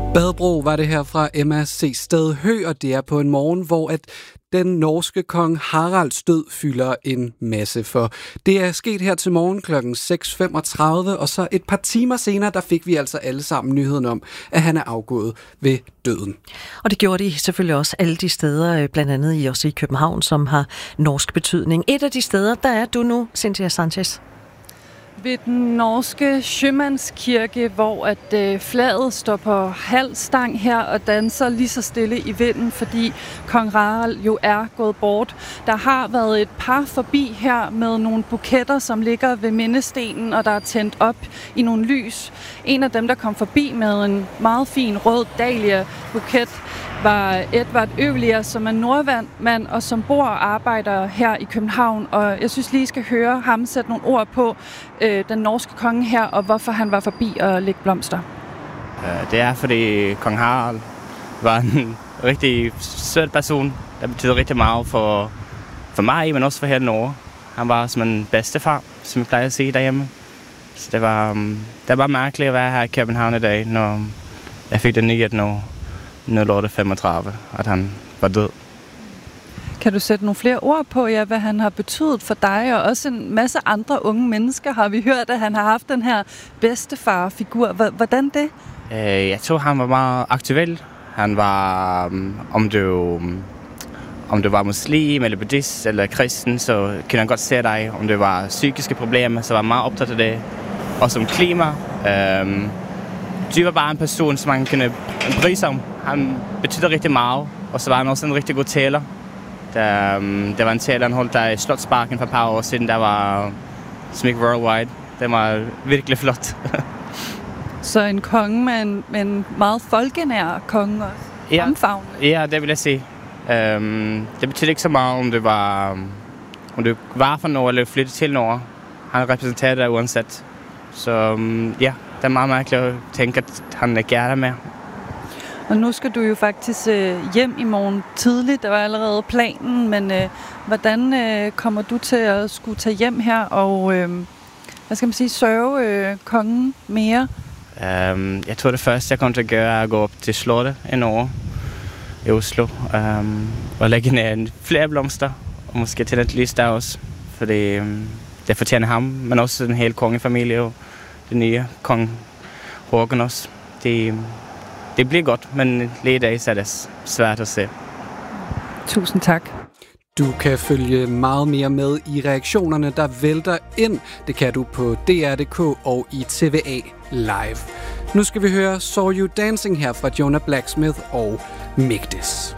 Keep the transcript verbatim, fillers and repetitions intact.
Badbro var det her fra Emma C. Stedhø, og det er på en morgen, hvor at den norske kong Haralds død fylder en masse, for det er sket her til morgen klokken seks femogtredive, og så et par timer senere, der fik vi altså alle sammen nyheden om, at han er afgået ved døden. Og det gjorde de selvfølgelig også alle de steder, blandt andet i også i København, som har norsk betydning. Et af de steder, der er du nu, Cynthia Sanchez. Ved den norske Sjømandskirke, hvor at øh, flaget står på halv stang her og danser lige så stille i vinden, fordi kong Harald jo er gået bort. Der har været et par forbi her med nogle buketter, som ligger ved mindestenen, og der er tændt op i nogle lys. En af dem, der kom forbi med en meget fin rød dahlia-buket, var Edvard Øvliger, som er nordmand og som bor og arbejder her i København. Og jeg synes lige, skal høre ham sætte nogle ord på øh, den norske konge her, og hvorfor han var forbi og lægge blomster. Det er, fordi kong Harald var en rigtig sød person, der betyder rigtig meget for, for mig, men også for hele Norge. Han var som en bedstefar, som jeg plejer at sige derhjemme. Så det var, det var mærkeligt at være her i København i dag, når jeg fik den nyhed, når nul femogtredive, at han var død. Kan du sætte nogle flere ord på, ja, hvad han har betydet for dig, og også en masse andre unge mennesker har vi hørt, at han har haft den her bedstefarfigur. Hvordan det? Jeg tror, han var meget aktuel. Han var, om du, om du var muslim, eller buddhist, eller kristen, så kunne han godt se dig. Om det var psykiske problemer, så var han meget optaget af det. Og som klima. Øhm, du var bare en person, som man kunne bry sig om. Han betyder rigtig meget, og så var han også en rigtig god taler. Der, um, der var en taler, han holdt der i Slotsparken for et par år siden, der var Smik Worldwide. Det var virkelig flot. Så en konge, med en, med en meget folkenær konge også? Ja, omfavnende. Ja, det vil jeg sige. Um, det betyder ikke så meget, om du var, om du var fra Norge eller flyttede til Norge. Han repræsenterer dig uansat. Så um, ja, det er meget mærkeligt at tænke, at han ikke er der med. Og nu skal du jo faktisk øh, hjem i morgen tidligt. Der var allerede planen, men øh, hvordan øh, kommer du til at skulle tage hjem her og øh, hvad skal man sige, sørge øh, kongen mere? Um, jeg tror det første, jeg kommer til at gøre, er at gå op til slottet i Norge, i Oslo, um, og lægge ned flere blomster, og måske til et lys der også, fordi um, det fortjener ham, men også den hele kongefamilie og den nye kong Håkon også. Det, det bliver godt, men lige i dag så er det svært at se. Tusind tak. Du kan følge meget mere med i reaktionerne, der vælter ind. Det kan du på D R punktum d k og i T V A Live. Nu skal vi høre Saw You Dancing her fra Jonah Blacksmith og Migdis.